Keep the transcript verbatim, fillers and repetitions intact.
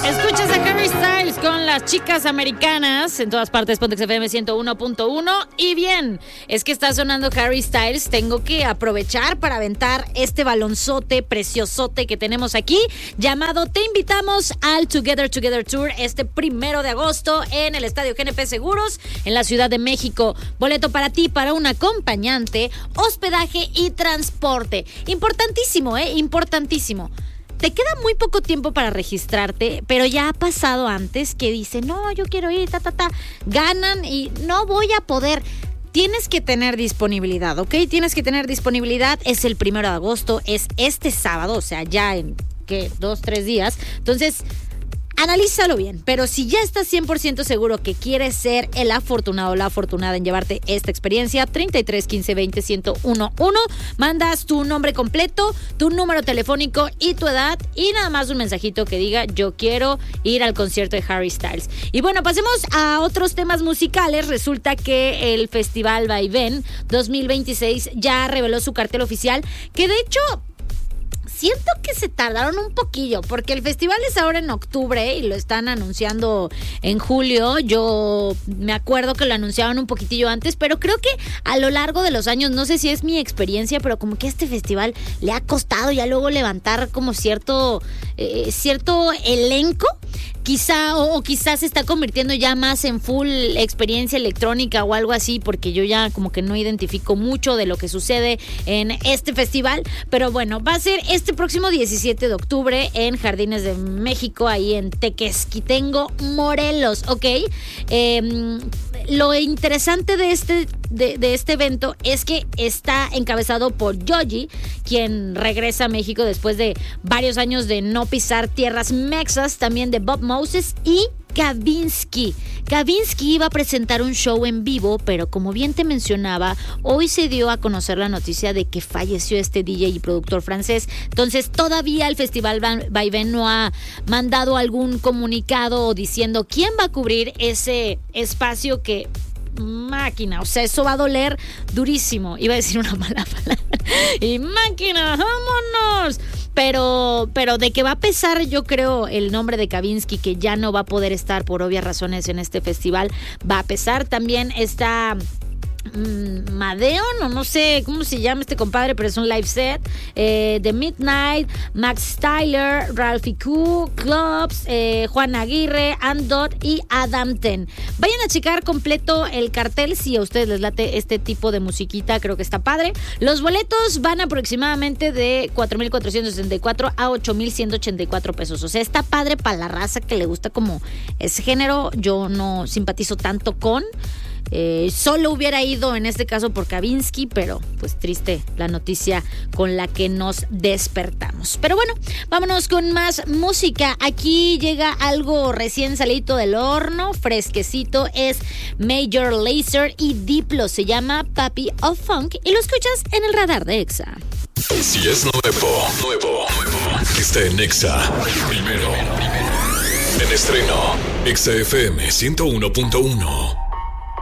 Escuchas a Harry Styles con las chicas americanas en todas partes, Pontex F M ciento uno punto uno. Y bien, es que está sonando Harry Styles, tengo que aprovechar para aventar este balonzote preciosote que tenemos aquí, llamado Te Invitamos al Together Together Tour, este primero de agosto en el Estadio G N P Seguros, en la Ciudad de México. Boleto para ti, para un acompañante, hospedaje y transporte. Importantísimo, ¿eh? Importantísimo. Te queda muy poco tiempo para registrarte, pero ya ha pasado antes que dicen, no, yo quiero ir, ta, ta, ta. Ganan y no voy a poder. Tienes que tener disponibilidad, ¿ok? Tienes que tener disponibilidad. Es el primero de agosto, es este sábado, o sea, ya en, ¿qué? Dos, tres días. Entonces, analízalo bien, pero si ya estás cien por ciento seguro que quieres ser el afortunado o la afortunada en llevarte esta experiencia, treinta y tres, quince, veinte, ciento uno, uno, mandas tu nombre completo, tu número telefónico y tu edad y nada más un mensajito que diga yo quiero ir al concierto de Harry Styles. Y bueno, pasemos a otros temas musicales. Resulta que el Festival Vaivén dos mil veintiséis ya reveló su cartel oficial, que de hecho siento que se tardaron un poquillo, porque el festival es ahora en octubre y lo están anunciando en julio. Yo me acuerdo que lo anunciaban un poquitillo antes, pero creo que a lo largo de los años, no sé si es mi experiencia, pero como que a este festival le ha costado ya luego levantar como cierto, eh, cierto elenco. Quizá, o, o quizás se está convirtiendo ya más en full experiencia electrónica o algo así, porque yo ya como que no identifico mucho de lo que sucede en este festival. Pero bueno, va a ser este próximo diecisiete de octubre en Jardines de México, ahí en Tequesquitengo, Morelos, ¿ok? Eh, lo interesante de este, de, de este evento es que está encabezado por Yoji, quien regresa a México después de varios años de no pisar tierras mexas, también de Bob Moses y Kavinsky. Kavinsky iba a presentar un show en vivo, pero como bien te mencionaba, hoy se dio a conocer la noticia de que falleció este D J y productor francés. Entonces todavía el Festival Vaivén no ha mandado algún comunicado diciendo quién va a cubrir ese espacio que... máquina, o sea, eso va a doler durísimo. Iba a decir una mala palabra. Y máquina, vámonos. Pero, pero de que va a pesar, yo creo, el nombre de Kavinsky, que ya no va a poder estar por obvias razones en este festival, va a pesar. También está mmm, Madeo, no, no sé cómo se llama este compadre, pero es un live set. Eh, The Midnight, Max Styler, Ralphie Q, Clubs, eh, Juan Aguirre, Andot y Adam Ten. Vayan a checar completo el cartel si a ustedes les late este tipo de musiquita, creo que está padre. Los boletos van aproximadamente de cuatro mil cuatrocientos sesenta y cuatro a ocho mil ciento ochenta y cuatro pesos. O sea, está padre para la raza que le gusta como ese género. Yo no simpatizo tanto con... Eh, solo hubiera ido en este caso por Kavinsky, pero pues triste la noticia con la que nos despertamos. Pero bueno, vámonos con más música. Aquí llega algo recién salido del horno, fresquecito. Es Major Lazer y Diplo, se llama Papi of Funk y lo escuchas en el radar de Exa. Si es nuevo, nuevo, nuevo, que está en Exa primero, primero. En estreno, Exa F M ciento uno punto uno.